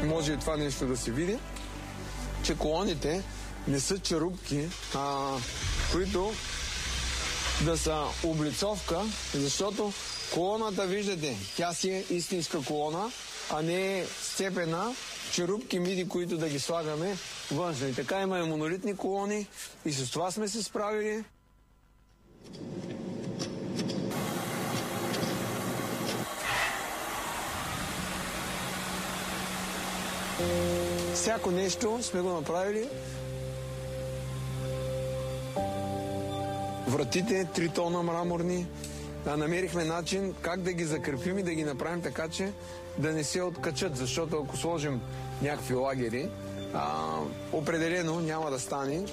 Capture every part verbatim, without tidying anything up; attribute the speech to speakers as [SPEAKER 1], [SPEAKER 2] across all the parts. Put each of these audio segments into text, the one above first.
[SPEAKER 1] може и това нещо да се види, че колоните не са черупки, а, които да са облицовка, защото колоната, виждате, тя си е истинска колона, а не е сцепена черупки миди, които да ги слагаме външно. И така има и монолитни колони и с това сме се справили. Всяко нещо сме го направили. Вратите, три тона мраморни. Да, намерихме начин как да ги закрепим и да ги направим така, че да не се откачат, защото ако сложим някакви лагери, а, определено няма да стане.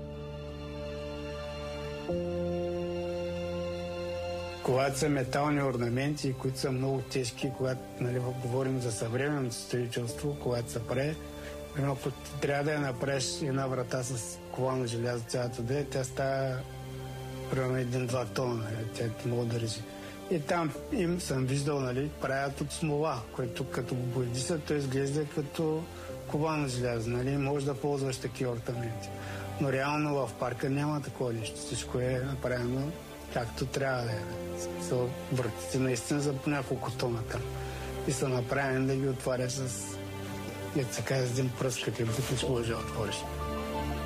[SPEAKER 2] Когато са метални орнаменти, които са много тежки, когато, нали, говорим за съвременното строителство, когато се прави, ако трябва да я направиш една врата с ковано желязо цялата да е, тя става примерно един-два тона, нали, тя ти мога да режи. И там им съм виждал, нали, правят от смола, което като го боядиса, то изглежда като ковано желязо, нали, може да ползваш такива орнаменти. Но реално в парка няма такова нещо, всичко е направено както трябва да е. Вратите наистина за по няколко тона там. И са направени да ги отваряш с, ето се казва, с един пръст, като бутиш, може да отвориш.